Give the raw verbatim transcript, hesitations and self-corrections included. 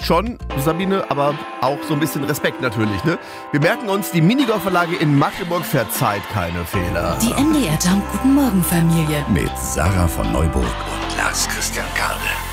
Angst schon, Sabine, aber auch so ein bisschen Respekt natürlich, ne? Wir merken uns, die Minigolf-Verlage in Magdeburg verzeiht keine Fehler. Die M D R Jump Guten Morgen Familie. Mit Sarah von Neuburg und Lars Christian Kade.